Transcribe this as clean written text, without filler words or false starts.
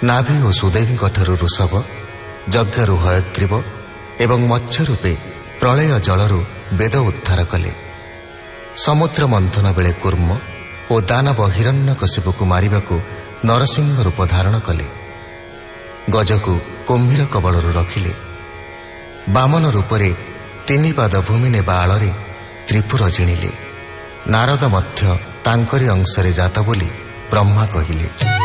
ନାଭି ଓ ସୁଦେବୀଙ୍କଠାରୁ ଋଷଭ, ଯଜ୍ଞରୁ ହୟଗ୍ରୀବ ଏବଂ ମତ୍ସ୍ୟ ରୂପେ ପ୍ରଳୟ ଜଳରୁ ବେଦ ଉଦ୍ଧାର କଲେ। ସମୁଦ୍ର ମନ୍ଥନ ବେଳେ କୁର୍ମ ଓ ଦାନବ ହିରଣ୍ୟକଶିପୁକୁ ମାରିବାକୁ ନରସିଂହ ରୂପ ଧାରଣ କଲେ। ଗଜକୁ କୁମ୍ଭୀର କବଳରୁ ରଖିଲେ। ବାମନ ରୂପରେ 3 ପାଦ ଭୂମି ନେବା ଆଳରେ ତ୍ରିପୁର ଜିଣିଲେ। ନାରଦ ମଧ୍ୟ ତାଙ୍କରି ଅଂଶରେ ଜାତ ବୋଲି ବ୍ରହ୍ମା କହିଲେ।